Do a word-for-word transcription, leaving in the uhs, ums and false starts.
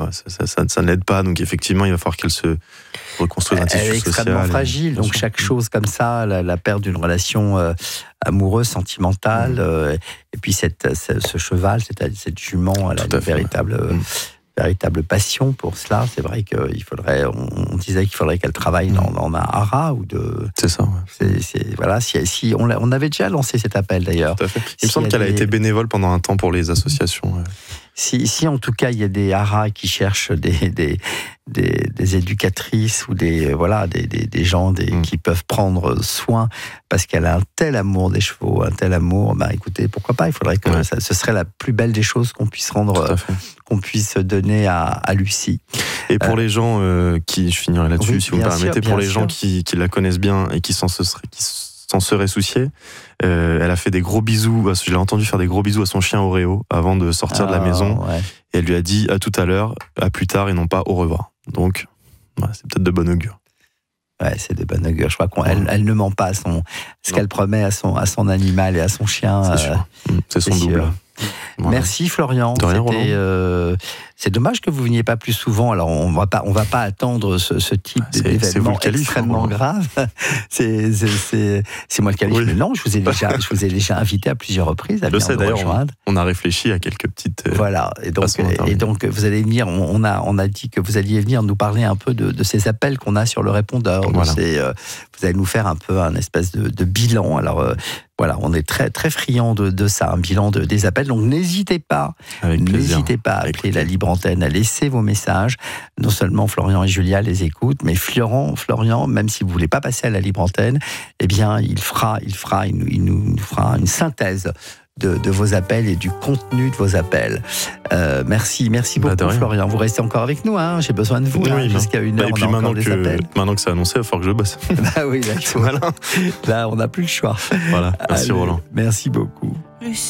voilà, ça, ça, ça, ça n'aide pas. Donc effectivement, il va falloir qu'elle se reconstruise un tissu social. Elle est extrêmement fragile, donc chaque chose comme ça, la, la perte d'une relation euh, amoureuse, sentimentale, mmh. euh, et puis cette, ce, ce cheval, cette, cette jument, elle a une véritable... Euh, mmh. véritable passion pour cela. C'est vrai qu'il faudrait, on, on disait qu'il faudrait qu'elle travaille dans, dans un hara ou de. C'est ça. Ouais. C'est, c'est, voilà. Si, si on, on avait déjà lancé cet appel d'ailleurs. Tout à fait. Il si me semble qu'elle a des... été bénévole pendant un temps pour les associations. Ouais. Si, si en tout cas il y a des haras qui cherchent des des, des, des éducatrices ou des voilà des, des, des gens des, mm. qui peuvent prendre soin parce qu'elle a un tel amour des chevaux, un tel amour. Bah écoutez, pourquoi pas. Il faudrait que ouais. ça, ce serait la plus belle des choses qu'on puisse rendre, qu'on puisse donner à, à Lucie. Et pour euh, les gens euh, qui, je finirai là-dessus, oui, si vous me permettez, sûr, pour les sûr. gens qui, qui la connaissent bien et qui s'en seraient, qui s'en seraient souciés, euh, elle a fait des gros bisous. Je l'ai entendu faire des gros bisous à son chien Oreo avant de sortir ah, de la maison. Ouais. Et elle lui a dit à tout à l'heure, à plus tard et non pas au revoir. Donc, ouais, c'est peut-être de bon augure. Ouais, c'est de bon augure. Je crois qu'elle ouais. elle ne ment pas à son, ce non. qu'elle promet à son, à son animal et à son chien. C'est sûr. Euh, c'est son c'est double. Sûr. Voilà. Merci Florian. De rien, Roland. Euh, c'est dommage que vous veniez pas plus souvent. Alors on va pas, on va pas attendre ce, ce type c'est, d'événement c'est extrêmement grave. c'est, c'est, c'est, c'est moi le calife. Oui. Mais non, je vous ai déjà, je vous ai déjà invité à plusieurs reprises à venir nous d'ailleurs, rejoindre. On, on a réfléchi à quelques petites. Euh, voilà. Et donc, et donc vous allez venir. On, on a, on a dit que vous alliez venir nous parler un peu de, de ces appels qu'on a sur le répondeur. Voilà. Ces, euh, vous allez nous faire un peu un espèce de, de bilan. Alors. Euh, Voilà, on est très très friands de, de ça, un bilan de, des appels. Donc n'hésitez pas, Avec n'hésitez pas à appeler la Libre Antenne, à laisser vos messages. Non seulement Florian et Julia les écoutent, mais Florian, Florian, même si vous voulez pas passer à la Libre Antenne, eh bien il fera, il fera, il nous, il nous fera une synthèse de, de vos appels et du contenu de vos appels. Euh, merci, merci beaucoup bah Florian. Vous restez encore avec nous, hein. J'ai besoin de vous là, oui, jusqu'à une heure. Bah, et puis on a maintenant, encore que, des appels. maintenant que c'est annoncé, il va falloir que je bosse. Bah oui, là, faut... là on n'a plus le choix. Voilà, merci Allez, Roland. Merci beaucoup.